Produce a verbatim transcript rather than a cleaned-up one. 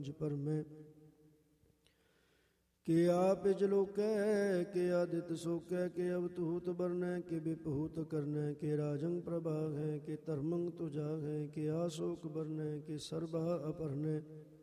ਤੁਝ ਪਰਮੈ। ਕੇ ਆਪ ਇਜਲੋਕੈ ਕੇ ਆਦਿਤ ਸੋਕੈ ਕੇ ਅਵਤੂਤ ਬਰਨੈ ਕੇ ਬਿਪਹੂਤ ਕਰਨੈ ਕੇ ਰਾਜੰ ਪ੍ਰਭਾਗੈ ਕੇ ਧਰਮੰ ਤੁਜਾਗੈ ਕੇ ਆਸੋਕ ਬਰਨੈ ਕੇ ਸਰਬਾ ਅਪਰਨੈ।